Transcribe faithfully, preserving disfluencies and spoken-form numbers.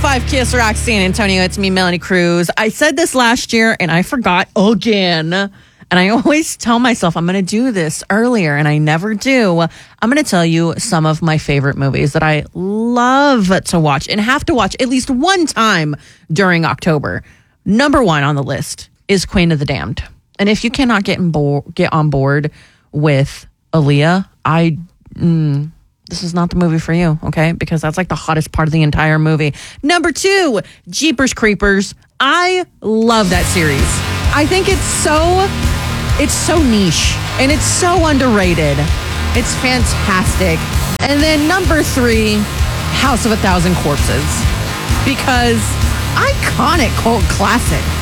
five Kiss Rock San Antonio. It's me, Melanie Cruz. I said this last year and I forgot again. And I always tell myself I'm going to do this earlier and I never do. I'm going to tell you some of my favorite movies that I love to watch and have to watch at least one time during October. Number one on the list is Queen of the Damned. And if you cannot get, in bo- get on board with Aaliyah, I... Mm, this is not the movie for you, okay? Because that's like the hottest part of the entire movie. Number two, Jeepers Creepers. I love that series. I think it's so, it's so niche and it's so underrated. It's fantastic. And then number three, House of a Thousand Corpses. Because iconic cult classic.